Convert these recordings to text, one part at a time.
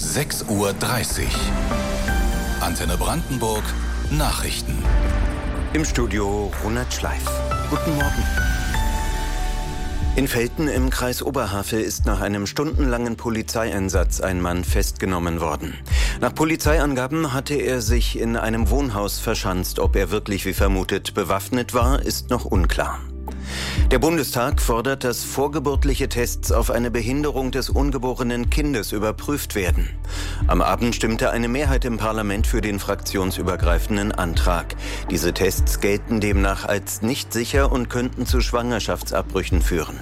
6:30 Uhr. Antenne Brandenburg Nachrichten. Im Studio Ronald Schleif. Guten Morgen. In Velten im Kreis Oberhavel ist nach einem stundenlangen Polizeieinsatz ein Mann festgenommen worden. Nach Polizeiangaben hatte er sich in einem Wohnhaus verschanzt. Ob er wirklich wie vermutet bewaffnet war, ist noch unklar. Der Bundestag fordert, dass vorgeburtliche Tests auf eine Behinderung des ungeborenen Kindes überprüft werden. Am Abend stimmte eine Mehrheit im Parlament für den fraktionsübergreifenden Antrag. Diese Tests gelten demnach als nicht sicher und könnten zu Schwangerschaftsabbrüchen führen.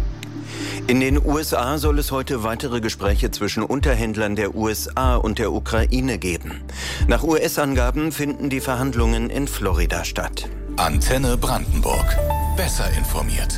In den USA soll es heute weitere Gespräche zwischen Unterhändlern der USA und der Ukraine geben. Nach US-Angaben finden die Verhandlungen in Florida statt. Antenne Brandenburg. Besser informiert.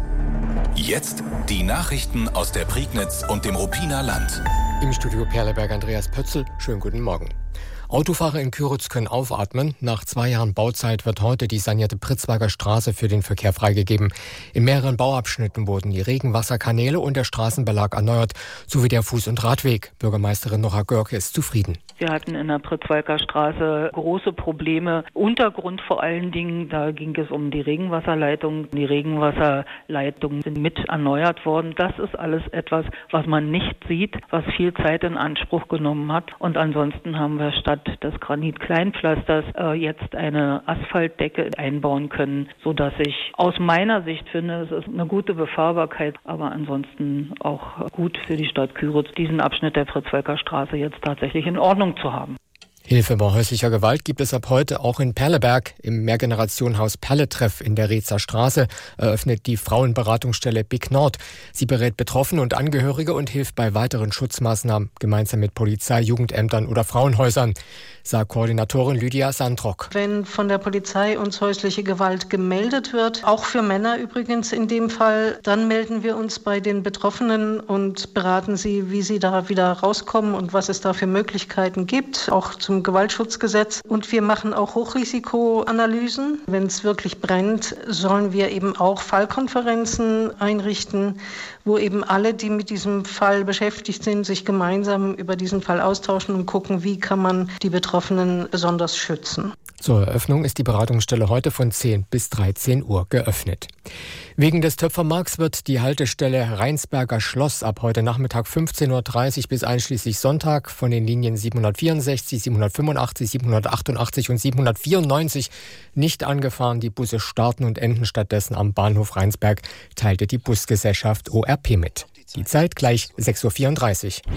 Jetzt die Nachrichten aus der Prignitz und dem Ruppiner Land. Im Studio Perleberg Andreas Pötzl. Schönen guten Morgen. Autofahrer in Kyritz können aufatmen. Nach 2 Jahren Bauzeit wird heute die sanierte Pritzberger Straße für den Verkehr freigegeben. In mehreren Bauabschnitten wurden die Regenwasserkanäle und der Straßenbelag erneuert, sowie der Fuß- und Radweg. Bürgermeisterin Nora Görke ist zufrieden. Wir hatten in der Pritzwalker Straße große Probleme. Untergrund vor allen Dingen, da ging es um die Regenwasserleitung. Die Regenwasserleitungen sind mit erneuert worden. Das ist alles etwas, was man nicht sieht, was viel Zeit in Anspruch genommen hat. Und ansonsten haben wir statt des Granit-Kleinpflasters jetzt eine Asphaltdecke einbauen können, sodass ich aus meiner Sicht finde, es ist eine gute Befahrbarkeit, aber ansonsten auch gut für die Stadt Kyritz, diesen Abschnitt der Pritzwalker Straße jetzt tatsächlich in Ordnung zu haben. Hilfe bei häuslicher Gewalt gibt es ab heute auch in Perleberg. Im Mehrgenerationenhaus Perletreff in der Reetzer Straße eröffnet die Frauenberatungsstelle Big Nord. Sie berät Betroffene und Angehörige und hilft bei weiteren Schutzmaßnahmen, gemeinsam mit Polizei, Jugendämtern oder Frauenhäusern, sagt Koordinatorin Lydia Sandrock. Wenn von der Polizei uns häusliche Gewalt gemeldet wird, auch für Männer übrigens in dem Fall, dann melden wir uns bei den Betroffenen und beraten sie, wie sie da wieder rauskommen und was es da für Möglichkeiten gibt, auch zum Gewaltschutzgesetz. Und wir machen auch Hochrisikoanalysen. Wenn es wirklich brennt, sollen wir eben auch Fallkonferenzen einrichten, wo eben alle, die mit diesem Fall beschäftigt sind, sich gemeinsam über diesen Fall austauschen und gucken, wie kann man die Betroffenen besonders schützen. Zur Eröffnung ist die Beratungsstelle heute von 10 bis 13 Uhr geöffnet. Wegen des Töpfermarkts wird die Haltestelle Rheinsberger Schloss ab heute Nachmittag 15:30 Uhr bis einschließlich Sonntag von den Linien 764, 785, 788 und 794 nicht angefahren. Die Busse starten und enden stattdessen am Bahnhof Rheinsberg, teilte die Busgesellschaft ORP mit. Die Zeit gleich 6:34 Uhr.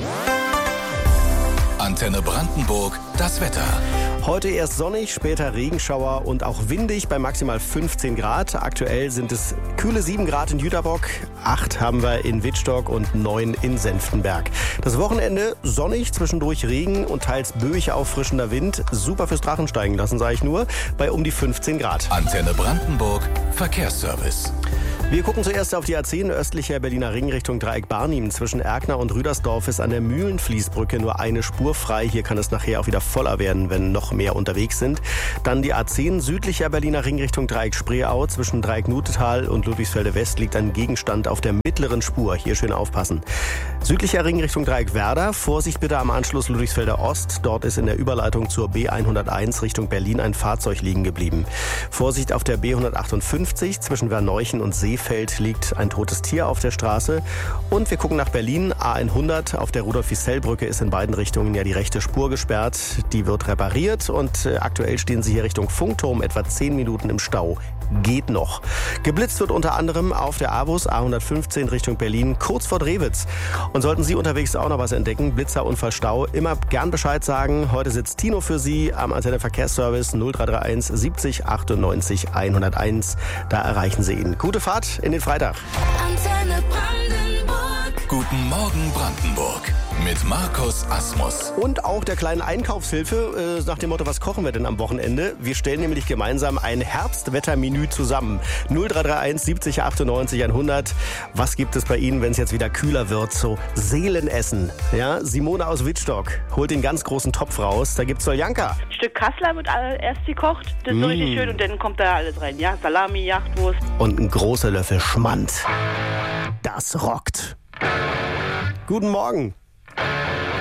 Antenne Brandenburg, das Wetter. Heute erst sonnig, später Regenschauer und auch windig bei maximal 15 Grad. Aktuell sind es kühle 7 Grad in Jüterbock, 8 haben wir in Wittstock und 9 in Senftenberg. Das Wochenende sonnig, zwischendurch Regen und teils böig auffrischender Wind. Super fürs Drachensteigen lassen, sage ich nur, bei um die 15 Grad. Antenne Brandenburg, Verkehrsservice. Wir gucken zuerst auf die A10 östlicher Berliner Ring Richtung Dreieck Barnim. Zwischen Erkner und Rüdersdorf ist an der Mühlenfließbrücke nur eine Spur frei. Hier kann es nachher auch wieder voller werden, wenn noch mehr unterwegs sind. Dann die A10 südlicher Berliner Ring Richtung Dreieck Spreeau. Zwischen Dreieck Nutetal und Ludwigsfelde West liegt ein Gegenstand auf der mittleren Spur. Hier schön aufpassen. Südlicher Ring Richtung Dreieck Werder. Vorsicht bitte am Anschluss Ludwigsfelder Ost. Dort ist in der Überleitung zur B101 Richtung Berlin ein Fahrzeug liegen geblieben. Vorsicht auf der B158 zwischen Verneuchen und Seefeld liegt ein totes Tier auf der Straße. Und wir gucken nach Berlin. A100 auf der Rudolf-Wiesel-Brücke ist in beiden Richtungen ja die rechte Spur gesperrt. Die wird repariert und aktuell stehen Sie hier Richtung Funkturm etwa 10 Minuten im Stau. Geht noch. Geblitzt wird unter anderem auf der AWUS A115 Richtung Berlin, kurz vor Drewitz. Und sollten Sie unterwegs auch noch was entdecken, Blitzerunfall, Stau, immer gern Bescheid sagen. Heute sitzt Tino für Sie am Antenne Verkehrsservice 0331 70 98 101. Da erreichen Sie ihn. Gute Fahrt in den Freitag. Antenne Brandenburg. Guten Morgen Brandenburg. Mit Markus Asmus. Und auch der kleinen Einkaufshilfe nach dem Motto, was kochen wir denn am Wochenende? Wir stellen nämlich gemeinsam ein Herbstwettermenü zusammen. 0331 70 98 100. Was gibt es bei Ihnen, wenn es jetzt wieder kühler wird? So Seelenessen. Ja, Simone aus Wittstock holt den ganz großen Topf raus. Da gibt's Soljanka. Ein Stück Kassler wird erst gekocht. Das ist so richtig schön und dann kommt da alles rein. Ja, Salami, Jachtwurst. Und ein großer Löffel Schmand. Das rockt. Guten Morgen.